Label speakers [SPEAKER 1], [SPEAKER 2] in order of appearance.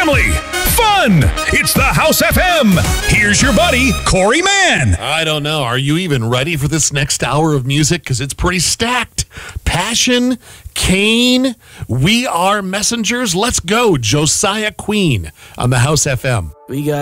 [SPEAKER 1] family, fun. It's the House FM. Here's your buddy, Corey Mann.
[SPEAKER 2] I don't know. Are you even ready for this next hour of music? Because it's pretty stacked. Passion, Kane, We Are Messengers. Let's go. Josiah Queen on the House FM.
[SPEAKER 3] We got